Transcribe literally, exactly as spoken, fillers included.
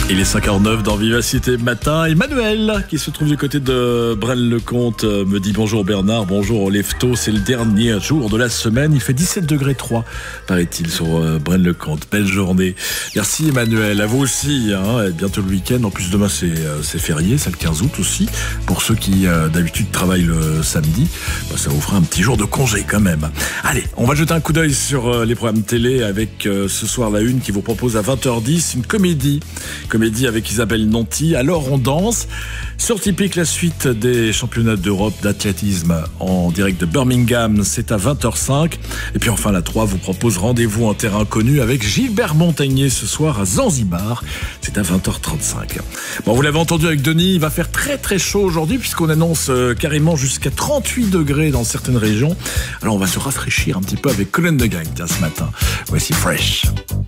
Il est cinq heures neuf dans Vivacité Matin. Emmanuel, qui se trouve du côté de Braine-le-Comte, me dit bonjour Bernard, bonjour Lefto. C'est le dernier jour de la semaine. Il fait dix-sept degrés trois, paraît-il, sur Braine-le-Comte. Belle journée. Merci Emmanuel. À vous aussi. Hein. Bientôt le week-end. En plus, demain, c'est, c'est férié. C'est le quinze août aussi. Pour ceux qui, euh, d'habitude, travaillent le samedi, bah, ça vous fera un petit jour de congé quand même. Allez, on va jeter un coup d'œil sur euh, les programmes télé avec euh, ce soir la une qui vous propose à vingt heures dix une comédie. Comédie avec Isabelle Nanty. Alors on danse. Sur Typique, la suite des championnats d'Europe d'athlétisme en direct de Birmingham, c'est à vingt heures cinq. Et puis enfin la trois vous propose rendez-vous en terrain connu avec Gilbert Montagnier ce soir à Zanzibar. C'est à vingt heures trente-cinq. Bon, vous l'avez entendu avec Denis, il va faire très très chaud aujourd'hui puisqu'on annonce euh, carrément jusqu'à trente-huit degrés dans certaines régions. Alors on va se rafraîchir un petit peu avec Colin de Gang ce matin. Voici Fresh.